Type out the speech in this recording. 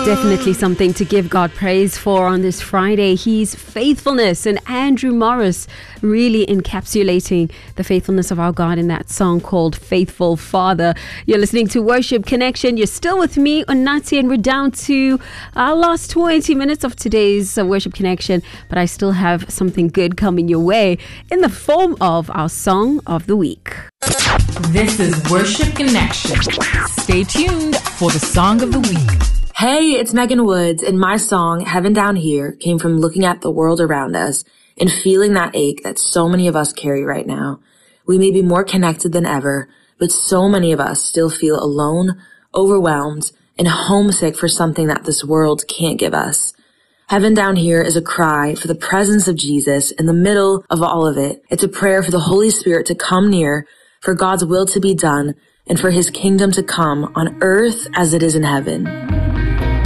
Definitely something to give God praise for on this Friday. His faithfulness, and Andrew Morris really encapsulating the faithfulness of our God in that song called Faithful Father. You're listening to Worship Connection. You're still with me, Onati, and we're down to our last 20 minutes of today's Worship Connection, but I still have something good coming your way in the form of our Song of the Week. This is Worship Connection. Stay tuned for the Song of the Week. Hey, it's Megan Woods, and my song, Heaven Down Here, came from looking at the world around us and feeling that ache that so many of us carry right now. We may be more connected than ever, but so many of us still feel alone, overwhelmed, and homesick for something that this world can't give us. Heaven Down Here is a cry for the presence of Jesus in the middle of all of it. It's a prayer for the Holy Spirit to come near, for God's will to be done, and for his kingdom to come on earth as it is in heaven.